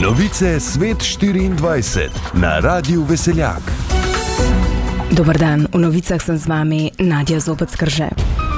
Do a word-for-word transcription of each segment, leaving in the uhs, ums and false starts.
Novice Svet štiriindvajset na Radiu Veseljak. Dober dan, v novicah sem z vami Nadja Zobec-Krže.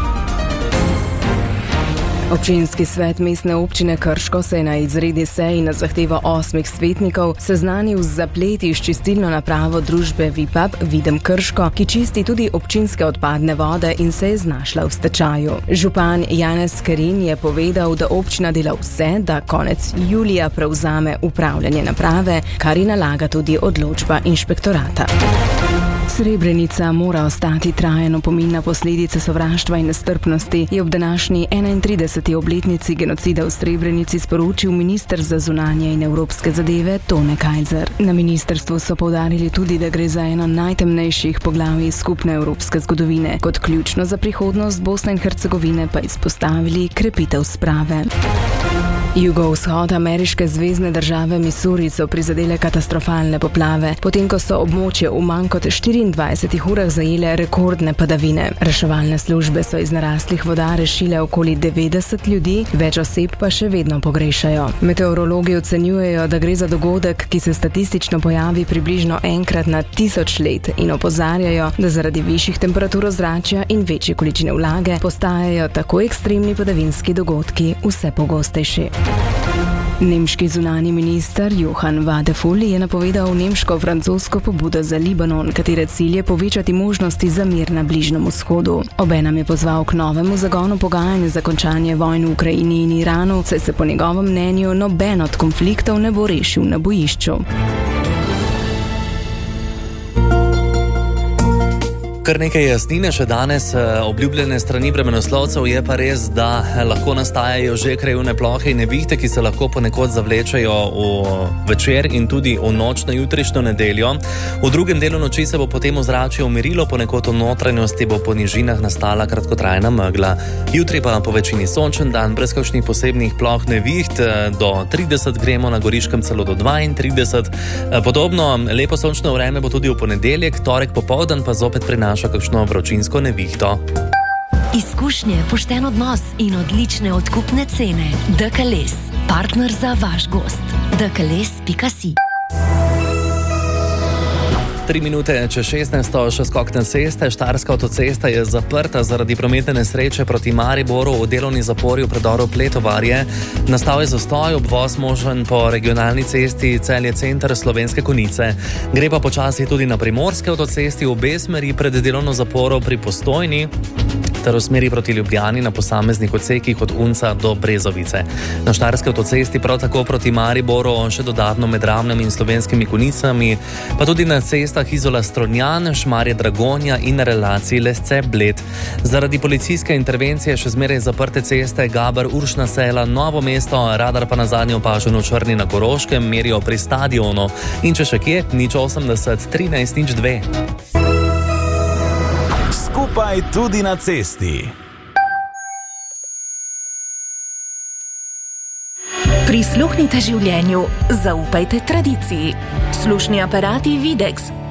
Občinski svet mestne občine Krško se je na izredni seji na zahtevo osmih svetnikov seznanil z zapleti s čistilno napravo družbe Vipap Videm Krško, ki čisti tudi občinske odpadne vode in se je znašla v stečaju. Župan Janez Kerin je povedal, da občina dela vse, da konec julija prevzame upravljanje naprave, kar ji nalaga tudi odločba inšpektorata. Srebrenica mora ostati trajen opomin na posledice sovraštva in nestrpnosti, je ob današnji enaintrideseti obletnici genocida v Srebrenici sporočil minister za zunanje in evropske zadeve Tone Kajzer. Na ministrstvu so poudarili tudi, da gre za eno najtemnejših poglavij skupne evropske zgodovine. Kot ključno za prihodnost Bosne in Hercegovine pa izpostavili krepitev sprave. Jugovzhod ameriške zvezne države Missouri so prizadele katastrofalne poplave, potem ko so območje v manj kot štiriindvajsetih urah zajele rekordne padavine. Reševalne službe so iz naraslih voda rešile okoli devetdeset ljudi, več oseb pa še vedno pogrešajo. Meteorologi ocenjujejo, da gre za dogodek, ki se statistično pojavi približno enkrat na tisoč let in opozarjajo, da zaradi višjih temperatur ozračja in večje količine vlage postajajo tako ekstremni padavinski dogodki vse pogostejši. Nemški zunanji minister Johann Wadephul je napovedal nemško-francosko pobudo za Libanon, katere cilj je povečati možnosti za mir na Bližnjem vzhodu. Obenem je pozval k novemu zagonu pogajanj za končanje vojn v Ukrajini in Iranu, saj se po njegovem mnenju noben od konfliktov ne bo rešil na bojišču. Kar nekaj jasnine še danes obljubljene strani vremenoslovcev je pa res, da lahko nastajajo že krajevne plohe in nevihte, ki se lahko ponekod zavlečejo v večer in tudi v noč na jutrišnjo nedeljo. V drugem delu noči se bo potem ozračje umirilo, ponekod v notranjosti bo po nižinah nastala kratkotrajna megla. Jutri pa po večini sončen dan, brez kakšnih posebnih ploh neviht, do trideset gremo, na Goriškem celo do dvaintrideset. Podobno lepo sončno vreme bo tudi v ponedeljek, torek popoldan pa zopet prinaša kakšno vročinsko nevihto. Izkušnje, pošten odnos in odlične odkupne cene. D K L E S, partner za vaš gost. D K L E S pika si. Tri minute čez šestnajsto še skok na ceste. Štajerska avtocesta je zaprta zaradi prometne nesreče proti Mariboru v delovni zapori v predoru Pletovarje. Nastal je zastoj, obvoz možen po regionalni cesti Celje center Slovenske Konjice. Gre pa počasi tudi na primorske avtocesti v obe smeri pred delovno zaporo pri Postojni ter v smeri proti Ljubljani na posameznih odsekih od Unca do Brezovice. Na štajerski avtocesti prav tako proti Mariboru še dodatno med Ramnem in Slovenskimi Konjicami, pa tudi na cestah Izola Stronjan, Šmarje Dragonja in na relaciji Lesce Bled. Zaradi policijske intervencije še zmeraj zaprte ceste Gaber, Uršna Sela, Novo mesto, radar pa na zadnje opažen v Črni na Koroškem, merijo pri stadionu. In če še kje, nič osemdeset, trinajst, nič dve. Skupaj tudi na cesti. Prisluhnite življenju, zaupajte tradiciji. Slušni aparati Videx,